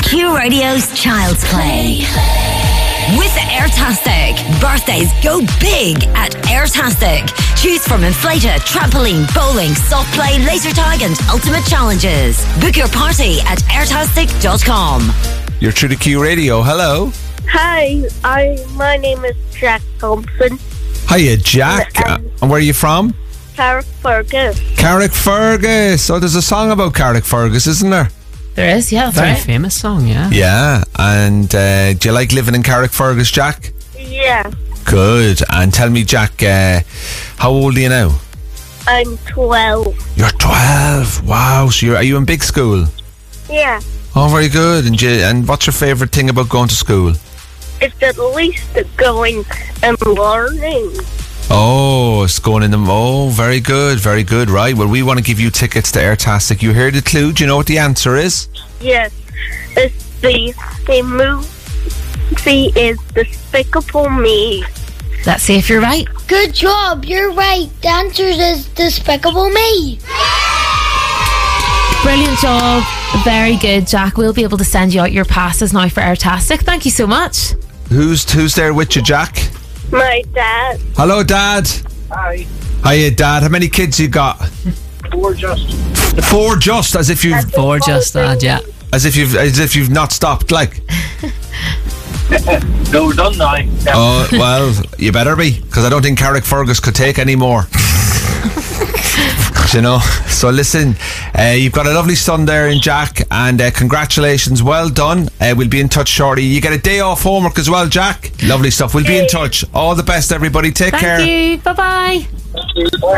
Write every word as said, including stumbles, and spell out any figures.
Q Radio's Child's Play. With Airtastic, birthdays go big at Airtastic. Choose from inflator, trampoline, bowling, soft play, laser tag and ultimate challenges. Book your party at airtastic dot com. You're through to Q Radio. Hello. Hi, I my name is Jack Thompson. Hiya, Jack. Um, Uh, and where are you from? Carrickfergus. Carrickfergus. Oh, there's a song about Carrickfergus, isn't there? There is, yeah, that's Very right. famous song, yeah. Yeah. And uh, do you like living in Carrickfergus, Jack? Yeah, Good. And tell me, Jack, uh, how old are you now? I'm twelve. You're twelve. Wow. So you're, are you in big school? Yeah, Oh, very good. And you, and what's your favourite thing about going to school? it's at least going and learning. Oh, it's going in them. Oh, very good, very good. Right. Well, we want to give you tickets to Airtastic. You heard the clue. Do you know what the answer is? Yes, it's the the movie is Despicable Me. Let's see if you're right. Good job, you're right. The answer is Despicable Me. Brilliant job. Very good, Jack. We'll be able to send you out your passes now for Airtastic. Thank you so much. Who's who's there with you, Jack? My dad. Hello, Dad. Hi, Hiya, Dad. How many kids you got? four just. Four, just as if you've Four just that, yeah. as if you've as if you've not stopped. Like, No, done now. oh well, you better be, because I don't think Carrickfergus could take any more. You know. So listen, uh, you've got a lovely son there in Jack, and uh, congratulations, well done. Uh, we'll be in touch shortly. You get a day off homework as well, Jack. Lovely stuff. We'll be in touch. All the best, everybody. Take Thank care. you. Bye-bye.